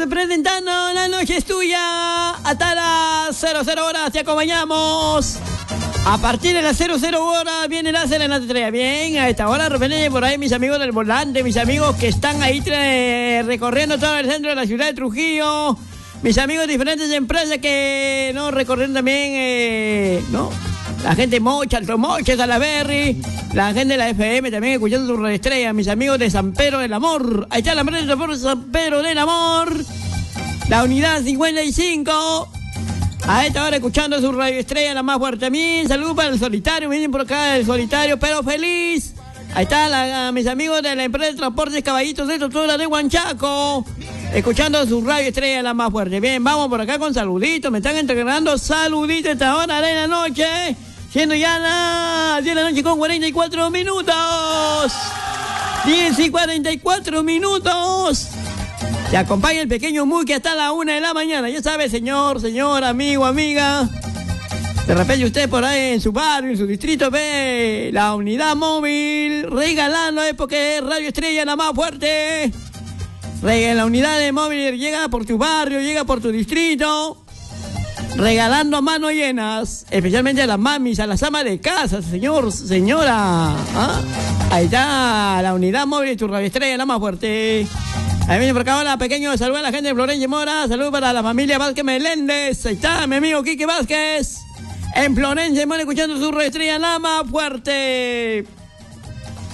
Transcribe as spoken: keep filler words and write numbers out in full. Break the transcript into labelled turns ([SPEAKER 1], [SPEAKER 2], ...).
[SPEAKER 1] presentando La Noche es Tuya. Hasta las cero cero horas te acompañamos. A partir de las cero cero horas viene la Serenata Estrella. Bien, a esta hora repente por ahí mis amigos del volante, mis amigos que están ahí eh, recorriendo todo el centro de la ciudad de Trujillo. Mis amigos de diferentes empresas que no recorren también, eh, ¿no? La gente Mocha, Alto Mocha, Salaberry, la gente de la F M también escuchando su Radio Estrella, mis amigos de San Pedro del Amor. Ahí está la empresa de transporte San Pedro del Amor, la unidad cincuenta y cinco. A esta hora escuchando su Radio Estrella, la más fuerte también. Saludos para el Solitario, vienen por acá el Solitario, pero feliz. Ahí está la, mis amigos de la empresa de transportes Caballitos de Tortuga de Huanchaco, escuchando su Radio Estrella, la más fuerte. Bien, vamos por acá con saluditos, me están entregando saluditos a esta hora de la noche. Siendo ya las diez de la noche con cuarenta y cuatro minutos. diez y cuarenta y cuatro minutos. Te acompaña el pequeño Muy que hasta la una de la mañana. Ya sabe, señor, señor, amigo, amiga. De repente usted por ahí en su barrio, en su distrito, ve la unidad móvil regalando, ¿eh? Porque Radio Estrella la más fuerte. La unidad de móvil llega por tu barrio, llega por tu distrito, regalando a manos llenas, especialmente a las mamis, a las amas de casa, señor, señora. ¿Ah? Ahí está la unidad móvil de tu Radio Estrella, la más fuerte. Ahí viene por acá, hola, pequeño, saludos a la gente de Florencia Mora, saludos para la familia Vázquez Meléndez. Ahí está mi amigo Quique Vázquez, en Florencia Mora, escuchando su Radio Estrella, la más fuerte.